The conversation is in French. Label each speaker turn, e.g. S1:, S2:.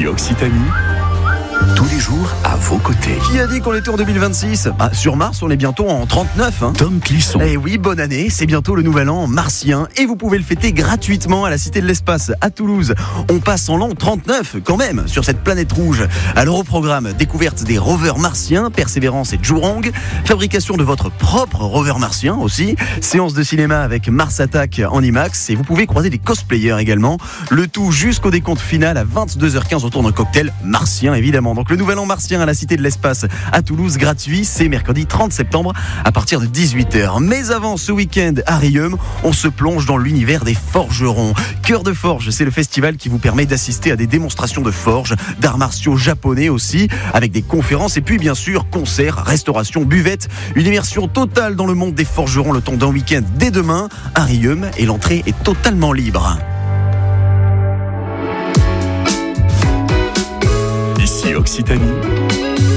S1: Ici Occitanie, tous les jours à vos côtés.
S2: Qui a dit qu'on était en 2026 ? Sur Mars, on est bientôt en 39.
S1: Tom Clisson.
S2: Eh oui, bonne année, c'est bientôt le nouvel an martien et vous pouvez le fêter gratuitement à la Cité de l'Espace à Toulouse. On passe en l'an 39 quand même sur cette planète rouge. Alors au programme, découverte des rovers martiens, Persévérance et Jurong, fabrication de votre propre rover martien aussi, séance de cinéma avec Mars Attack en IMAX et vous pouvez croiser des cosplayers également. Le tout jusqu'au décompte final à 22h15 autour d'un cocktail martien évidemment. Donc le nouvel an martien à la Cité de l'Espace à Toulouse, gratuit, c'est mercredi 30 septembre à partir de 18h. Mais avant ce week-end à Riom, on se plonge dans l'univers des forgerons. Cœur de Forge, c'est le festival qui vous permet d'assister à des démonstrations de forge, d'arts martiaux japonais aussi, avec des conférences et puis bien sûr concerts, restauration, buvette. Une immersion totale dans le monde des forgerons le temps d'un week-end dès demain à Riom et l'entrée est totalement libre.
S1: Ici Occitanie.